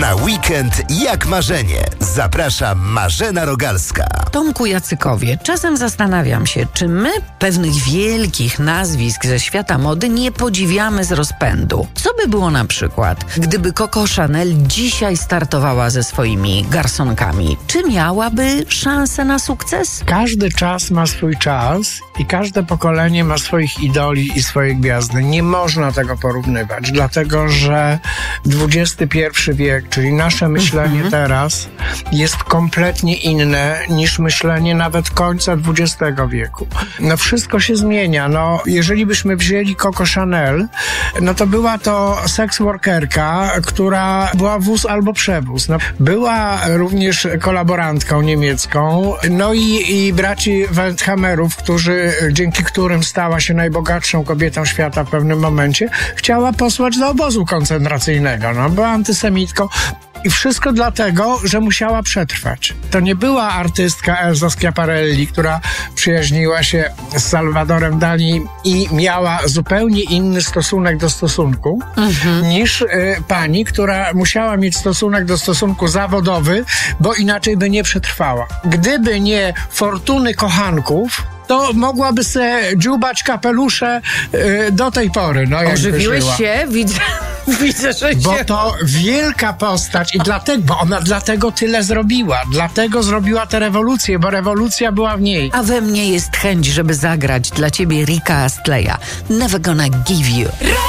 Na weekend jak marzenie. Zaprasza Marzena Rogalska. Tomku Jacykowie, czasem zastanawiam się, czy my pewnych wielkich nazwisk ze świata mody nie podziwiamy z rozpędu. Co by było na przykład, gdyby Coco Chanel dzisiaj startowała ze swoimi garsonkami? Czy miałaby szansę na sukces? Każdy czas ma swój czas i każde pokolenie ma swoich idoli i swoje gwiazdy. Nie można tego porównywać, dlatego że XXI wiek, czyli nasze myślenie teraz jest kompletnie inne niż myślenie nawet końca XX wieku. No wszystko się zmienia. No, jeżeli byśmy wzięli Coco Chanel, no to była to seksworkerka, która była wóz albo przewóz. No, była również kolaborantką niemiecką, no i braci Wertheimerów, dzięki którym stała się najbogatszą kobietą świata w pewnym momencie, chciała posłać do obozu koncentracyjnego. No, była antysemitką. I wszystko dlatego, że musiała przetrwać. To nie była artystka Elza Schiaparelli, która przyjaźniła się z Salvadorem Dali i miała zupełnie inny stosunek do stosunku niż pani, która musiała mieć stosunek do stosunku zawodowy, bo inaczej by nie przetrwała. Gdyby nie fortuny kochanków, to mogłaby se dziubać kapelusze do tej pory. No, Ożywiłeś się? Widzę, że Bo to wielka postać i bo ona dlatego tyle zrobiła. Dlatego zrobiła tę rewolucję, bo rewolucja była w niej. A we mnie jest chęć, żeby zagrać dla ciebie Ricka Astleya. Never gonna give you.